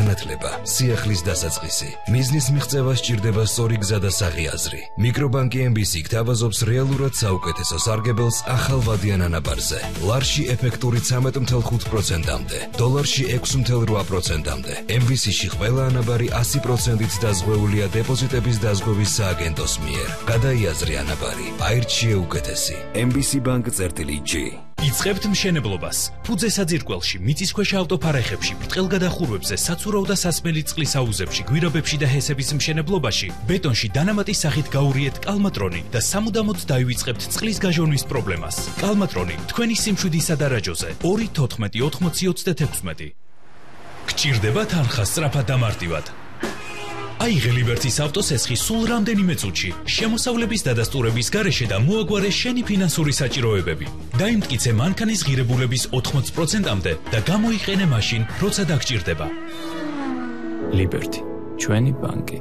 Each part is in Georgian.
განათლება, სიახლის დასაწყისი. მიზნის მიღწევა სჭირდება სწორი გზა და საღიაზრი. მიკრობანკი MBC გთავაზობს რეალურად საუკეთესო სარგებელს ახალვადიან ანაბარზე. ლარში ეფექტური 13.5%-მდე, დოლარში 6.8%-მდე. MBC-ში ყველა ანაბარი 100%-ით დაზღვეულია დეპოზიტების დაზღვევის სააგენტოს მიერ. გადაიაზრე ანაბარი, აირჩიე უკეთესი. MBC Bank-G. იწყებთ მშენებლობას. ფუძე საძირკველში, მიწისქვეშა ავტოფარეხებში, ბრტყელგადახურვებზე, საცურაო და სასმელი წყლის აუზებში, გვირაბებში და ჰესების მშენებლობაში, ბეტონში დანამატის სახით გაურიეთ კალმატრონი და სამუდამოდ დაივიწყებთ წყლის გაჟონვის პრობლემას. კალმატრონი თქვენი სიმშვიდისა და რაჯოზე 2-14-80-36. გჭირდება თანხა სწრაფად და მარტივად. აიღე ლიბერტის ავტოსესხი სულ რამდენიმე წუთში, შემოსავლების დადასტურების გარეშე და მოაგვარე შენი ფინანსური საჭიროებები. დაიმტკიცე მანქანის ღირებულების 80%-მდე და გამოიყენე მაშინ, როცა დაგჭირდება. ლიბერტი, ჩვენი ბანკი.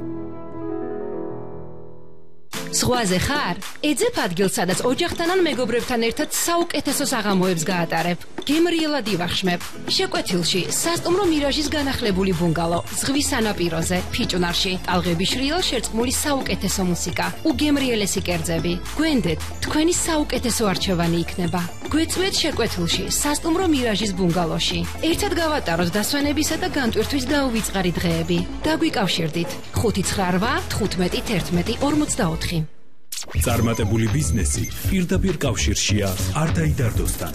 ზღვაზე ხარ? ეძებ ადგილს, სადაც ოჯახთან ან მეგობრებთან ერთად საუკეთესო საღამოებს გაატარებ. გემრიელად ივახშმებ. შეკვეთილში სასტუმრო მირაჟის განახლებული ბუნგალო, ზღვის სანაპიროზე, ფიჭვნარში, ტალღების შრიალ შერწყმული საუკეთესო მუსიკა, უგემრიელესი კერძები. გვენდეთ, თქვენი საუკეთესო არჩევანი იქნება. გვეწვეთ შეკვეთილში, სასტუმრო მირაჟის ბუნგალოში. ერთად გავატაროთ დასვენებისა და განტვირთვის დაუვიწყარი დღეები. დაგვიკავშირდით 598-15-11-44. წარმატებული ბიზნესი პირდაპირ კავშირშია არდაიდარდოსთან.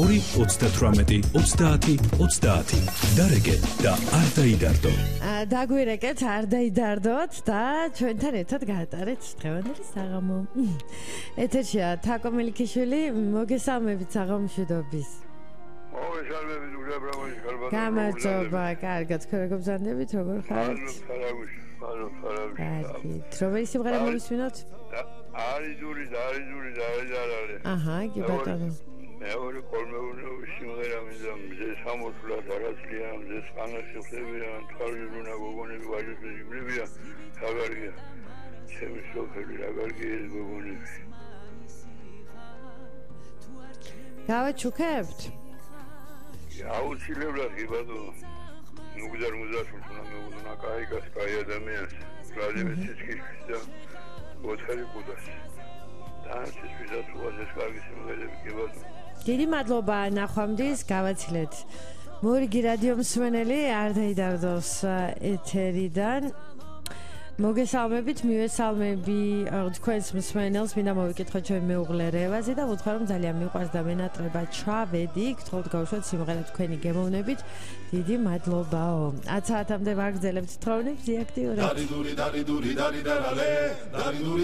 2-38-30-30. დარეკე და არდაიდარდო. დაგვირეკეთ, არდაიდარდოთ და ჩვენთან ერთად გაატარეთ დღევანდელი საღამო. ეთერშია თაკო მელიქიშვილი, მოგესალმებით საღამომშვიდობის. მოგესალმებით უბრალოდ ხალბატონო. გამარჯობა, კარგად, როგორ გზანდებით, როგორ ხართ? რომელი სიმღერა მოვისმინოთ? არის ძური და აჰა, კი ბატონო. მეორე კოლმეური სიმღერა მინდა მზეს ამოსვლად არაცლია, მზეს ხანაში ხდებიან, თვალის უნდა გოგონები ვაჟები იმლებია, საგარგია. ჩემი სოფელი რაგარგია ეს გოგონები. გავაჩუქებთ? აუცილებლად კი ბატონო. ნუგზარ მუზაშულს უნდა მეუბნა კაიგას, კაი ადამიანს. ვლადიმერ ციცკიშვილს და ოთხარი კუდას. და ციცკიშვილს უაზეს კარგი სიმღერები კი ბატონო. დიდი მადლობა ნახვამდის, გავაცილეთ. მორიგი რადიო მსმენელი არდაიდარდოს ეთერიდან. მოგესალმებით, მივესალმები თქვენს მსმენელს, მინდა მოვიკითხოთ ჩვენ მეუღლე რევაზი და ვუთხრა რომ ძალიან მიყვარს და მენატრება ჩავედი, გთხოვთ გავუშვათ სიმღერა თქვენი გემოვნებით. დიდი მადლობაო. 10 საათამდე ვაგრძელებთ თხროვნებს, ზიაქტიურებთ.